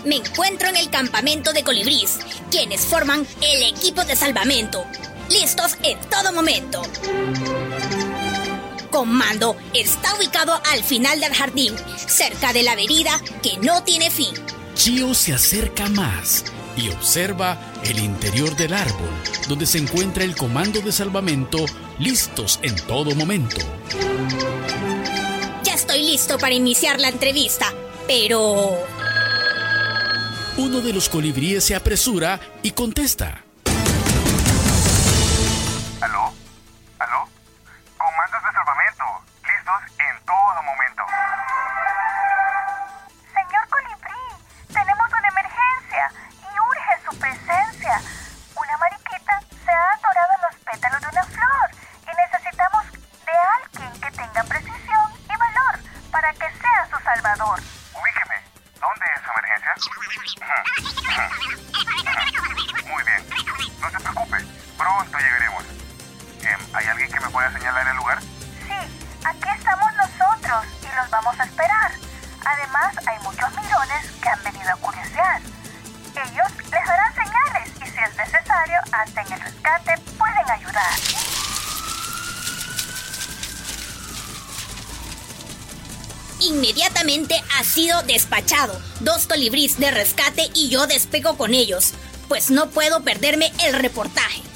Me encuentro en el campamento de colibríes, quienes forman el equipo de salvamento, listos en todo momento. Comando está ubicado al final del jardín, cerca de la avenida que no tiene fin. Chío se acerca más y observa el interior del árbol, donde se encuentra el comando de salvamento, listos en todo momento. Ya estoy listo para iniciar la entrevista, pero... Uno de los colibríes se apresura y contesta. ¿Aló? ¿Aló? Comandos de salvamento, listos en todo momento. Señor Colibrí, tenemos una emergencia y urge su presencia. Una mariquita se ha atorado en los pétalos de una flor y necesitamos de alguien que tenga precisión y valor para que sea su salvador. Ubíqueme. ¿Dónde es su emergencia? Muy bien. No se preocupe. Pronto llegaremos. ¿Hay alguien que me pueda señalar el lugar? Sí, aquí estamos nosotros y los vamos a esperar. Además, hay muchos mirones que han venido a curiosear. Ellos les darán señales y si es necesario, hacen el rescate, pueden ayudar. Inmediatamente ha sido despachado. 2 colibríes de rescate y yo despego con ellos, pues no puedo perderme el reportaje.